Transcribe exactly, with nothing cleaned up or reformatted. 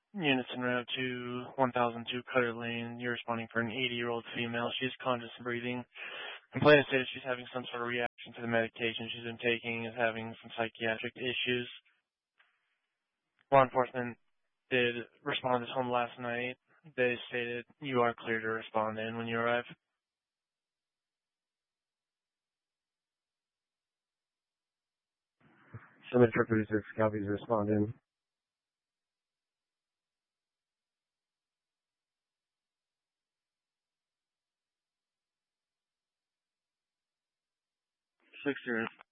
Units en route to one thousand two Cutter Lane. You're responding for an eighty-year-old female. She's conscious and breathing. Complainant stated she's having some sort of reaction to the medication she's been taking, is having some psychiatric issues. Law enforcement did respond to this home last night. They stated you are clear to respond in when you arrive. Submit for producer copies respond in. Six zero.